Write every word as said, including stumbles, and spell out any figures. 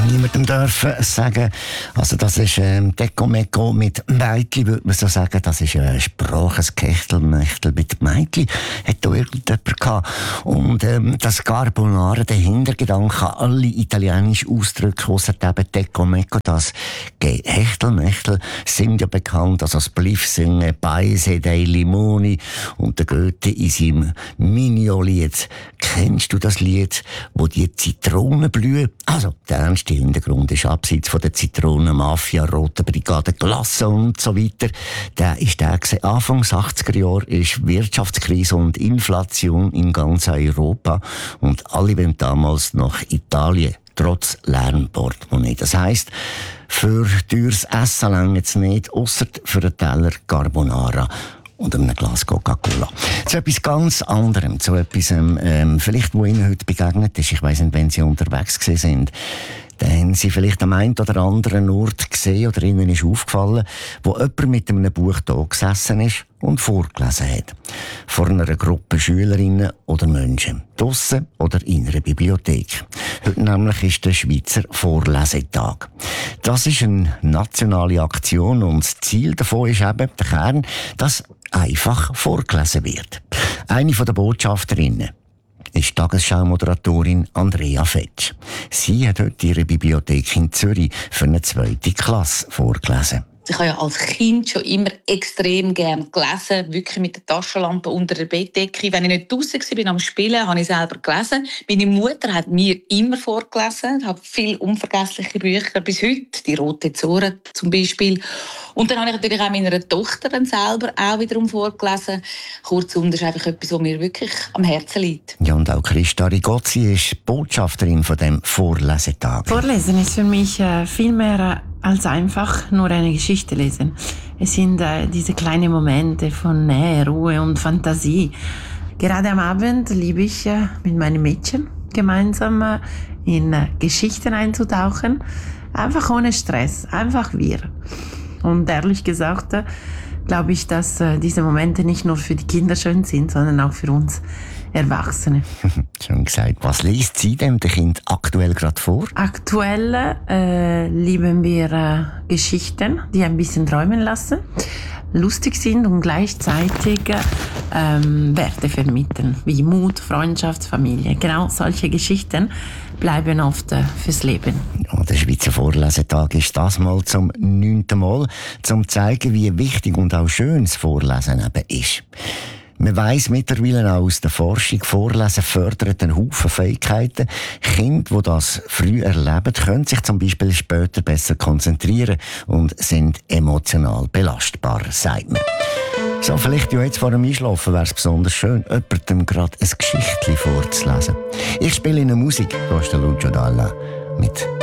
niemandem dürfen sagen. Also das ist ähm, Deko Meko mit Mädchen, würde man so sagen. Das ist ein Spracheskechtelmächtel mit Mädchen. Hat da irgendjemand gehabt. Und ähm, das Carbonara, der Hintergedanke, alle italienischen Ausdrücke, die eben Deko Meko, das Hechtelmächtel, sind ja bekannt, also das Bliff singen, Paese dei Limoni und der Goethe in seinem Mignon-Lied. Kennst du das Lied, wo die Zitronen blühen? Also, der ernste Hintergrund ist abseits von der Zitronenmafia, Rote Brigade, Glasse und so weiter. Der ist der gewesen. Anfangs achtziger Jahre ist Wirtschaftskrise und Inflation in ganz Europa und alle wollen damals nach Italien. Trotz leeren Portemonnaie. Das heisst, für teures Essen reicht es nicht, ausser für einen Teller Carbonara und einem Glas Coca-Cola. Zu etwas ganz anderem, zu etwas, ähm, vielleicht, wo Ihnen heute begegnet ist. Ich weiss nicht, wenn Sie unterwegs gewesen sind. Dann haben Sie vielleicht am einen oder anderen Ort gesehen oder Ihnen ist aufgefallen, wo jemand mit einem Buch da gesessen ist und vorgelesen hat. Vor einer Gruppe Schülerinnen oder Menschen. Draussen oder in einer Bibliothek. Heute nämlich ist der Schweizer Vorlesetag. Das ist eine nationale Aktion und das Ziel davon ist eben, der Kern, dass einfach vorgelesen wird. Eine der Botschafterinnen ist Tagesschau-Moderatorin Andrea Fetsch. Sie hat heute ihre Bibliothek in Zürich für eine zweite Klasse vorgelesen. Ich habe ja als Kind schon immer extrem gerne gelesen, wirklich mit der Taschenlampe unter der Bettdecke. Wenn ich nicht draussen war am Spielen, habe ich selber gelesen. Meine Mutter hat mir immer vorgelesen. Ich habe viele unvergessliche Bücher bis heute, die Rote Zora zum Beispiel. Und dann habe ich natürlich auch meiner Tochter dann selber auch wiederum vorgelesen. Kurzum, das ist einfach etwas, was mir wirklich am Herzen liegt. Ja, und auch Christa Rigozzi ist Botschafterin von dem Vorlesetag. Vorlesen ist für mich äh, viel mehr äh, als einfach nur eine Geschichte lesen. Es sind äh, diese kleinen Momente von Nähe, Ruhe und Fantasie. Gerade am Abend liebe ich äh, mit meinen Mädchen gemeinsam äh, in äh, Geschichten einzutauchen. Einfach ohne Stress, einfach wir. Und ehrlich gesagt, äh, glaube ich, dass äh, diese Momente nicht nur für die Kinder schön sind, sondern auch für uns Erwachsene. Schön gesagt. Was liest sie dem der Kind aktuell gerade vor? Aktuell äh, lieben wir äh, Geschichten, die ein bisschen träumen lassen, lustig sind und gleichzeitig ähm, Werte vermitteln, wie Mut, Freundschaft, Familie. Genau solche Geschichten bleiben oft äh, fürs Leben. Ja, der Schweizer Vorlesetag ist das mal zum neunten Mal, um zu zeigen, wie wichtig und auch schön das Vorlesen eben ist. Man weiss mittlerweile auch aus der Forschung, Vorlesen fördert einen Haufen Fähigkeiten. Kinder, die das früh erleben, können sich zum Beispiel später besser konzentrieren und sind emotional belastbarer, sagt man. So, vielleicht ja jetzt vor dem Einschlafen wäre es besonders schön, jemandem gerade ein Geschichtchen vorzulesen. Ich spiele Ihnen Musik, da ist der Lucio Dalla mit